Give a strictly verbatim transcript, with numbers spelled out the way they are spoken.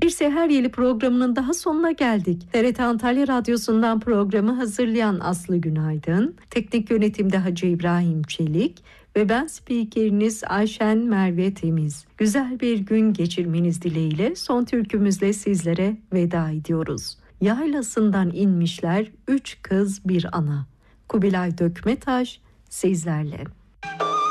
Bir Seher Yeli programının daha sonuna geldik. T R T Antalya Radyosu'ndan programı hazırlayan Aslı Günaydın, teknik yönetimde Hacı İbrahim Çelik ve ben spikeriniz Ayşen Merve Temiz. Güzel bir gün geçirmeniz dileğiyle son türkümüzle sizlere veda ediyoruz. Yaylasından inmişler üç kız bir ana. Kubilay Dökmetaş sizlerle.